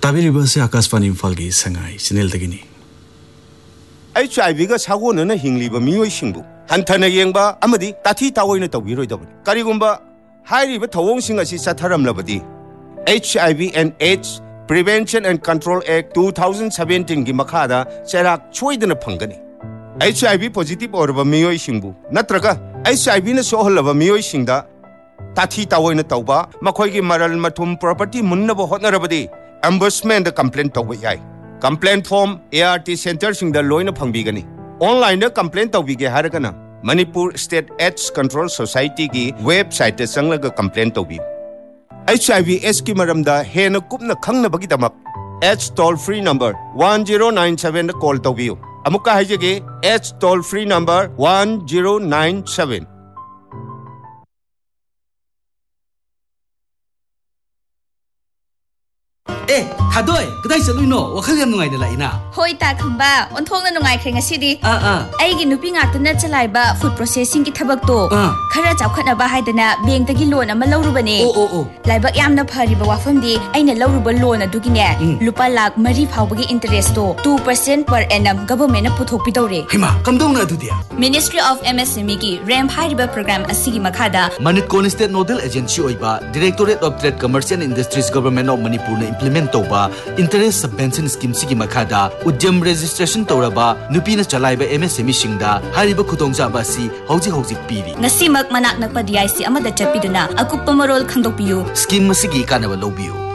ताबिरिबसे आकाशवाणी इम्फाल की Sangai channel तगिनी HIV ga sago na hingliba miyoi singbu hanthana yengba amadi tathi tawoina tawbiroidabani karigumba hairiba thawong sing asi satharam labadi HIV and AIDS Prevention and Control Act 2017 gi makhada cherak choidana phangani HIV positive orba miyoi singbu natraga HIV na sohalaba miyoi singda tathi tawoina tawba makhoi gi maral mathum property munnaba hotnarabadi ombudsman da complaint tawba yai complaint form ART center sing the loina phangbigani online da complaint tawbige haragana Manipur State AIDS Control Society gi website ta sanglaga complaint tawbi HIV AIDS ki maramda hena kupna khangna bagi damak AIDS toll free number 1097 da call tawbiu amuka haijege AIDS toll free number 1097 Hadoy, kedai seluino, wakal yang nungai dalai na. Hoi ta khamba, ontong na nungai krenga sidi. Ai gi nupi ngak na chalai ba food processing ki thabak to. Khara chawkhat na ba haidana bank ta gi loan ama lawrubane. Lai ba yam na phari ba wafam di aina lawruba loan adu gi ne. Lupa lakh mari phawba gi interest to 2% per annum government na puthok pi tawre. Hima, kamdong na adu dia. Ministry of MSME gi RAM phariba program asigi makhada. Manit Kon State Nodal Agency oiba Directorate of Trade Commerce and Industries Government of Manipur na implement to ba interest subvention scheme sigi makhada udyam registration tawraba nupina chalaiba MSME singda hariba khudongja ba si hauji piri ngasimak manak nakpa DIC amada chapiduna akuppa marol khangdokpiyu scheme masigi kanaba lobiyu